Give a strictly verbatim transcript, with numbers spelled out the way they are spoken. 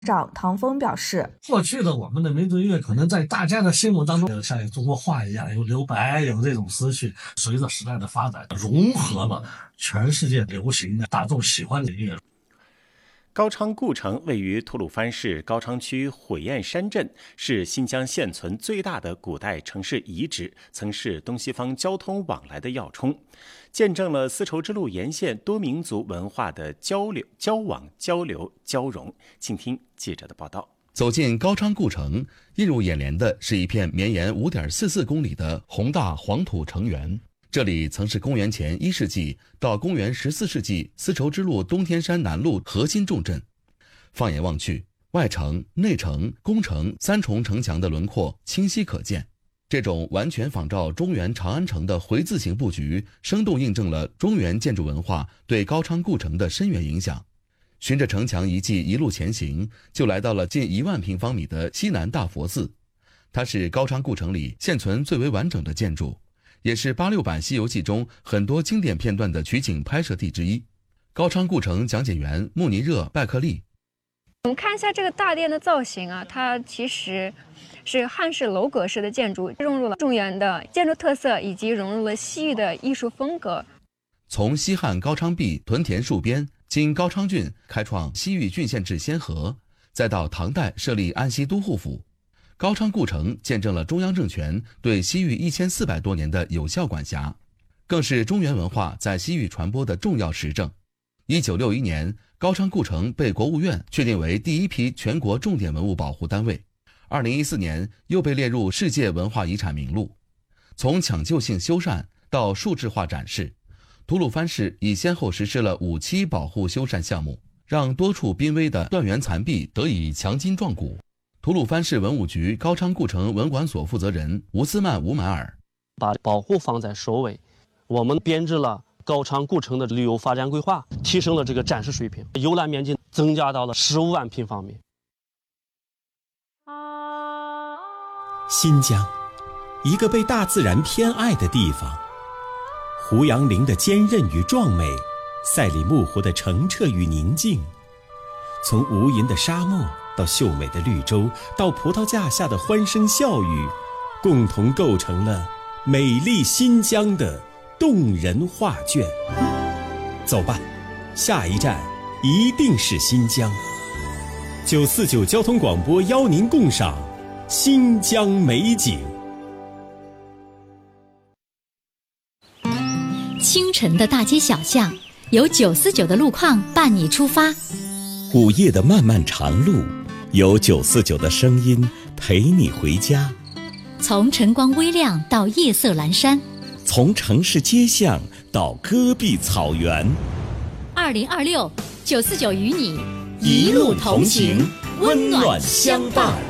长唐峰表示， 过去的我们的民族音乐可能在大家的心目当中，像中国画一样有留白，有这种思绪。随着时代的发展，融合了全世界流行的大众喜欢的音乐。 高昌故城位于吐鲁番市高昌区毁堰山镇，是新疆现存最大的古代城市遗址，曾是东西方交通往来的要冲，见证了丝绸之路沿线多民族文化的交流、交往、交流、交融。请听记者的报道。 走进高昌故城，映入眼帘的是一片绵延 五点四四公里的宏大黄土城原。这里曾是公元前一世纪到公元十四世纪丝绸之路东天山南路核心重镇。放眼望去，外城、内城、宫城三重城墙的轮廓清晰可见。这种完全仿照中原长安城的回字形布局，生动印证了中原建筑文化对高昌故城的深远影响。循着城墙遗迹一路前行，就来到了近一万平方米的西南大佛寺。它是高昌故城里现存最为完整的建筑，也是八六版《西游记》中很多经典片段的取景拍摄地之一。高昌故城讲解员穆尼热·拜克利， 我们看一下这个大殿的造型啊，它其实是汉式楼阁式的建筑，融入了中原的建筑特色，以及融入了西域的艺术风格。 从西汉高昌壁屯田戍边，经高昌郡开创西域郡县制先河，再到唐代设立安西都护府，高昌故城见证了中央政权对西域一千四百多年的有效管辖，更是中原文化在西域传播的重要实证。一九六一年，高昌故城被国务院确定为第一批全国重点文物保护单位，二零一四年又被列入世界文化遗产名录。从抢救性修缮到数字化展示，吐鲁番市已先后实施了五期保护修缮项目，让多处濒危的断垣残壁得以强筋壮骨。吐鲁番市文物局高昌故城文管所负责人吴斯曼·吴满尔， 把保护放在首位，我们编制了高昌故城的旅游发展规划，提升了这个展示水平，游览面积增加到了十五万平方米。 新疆，一个被大自然偏爱的地方。胡杨林的坚韧与壮美，赛里木湖的澄澈与宁静，从无垠的沙漠到秀美的绿洲，到葡萄架下的欢声笑语，共同构成了美丽新疆的动人画卷。走吧，下一站一定是新疆。九四九交通广播邀您共赏新疆美景。 清晨的大街小巷，由九四九的路况伴你出发； 午夜的漫漫长路，由九四九的声音陪你回家。 从晨光微亮到夜色阑珊， 从城市街巷到戈壁草原。 二零二六，九四九与你一路同行，温暖相伴。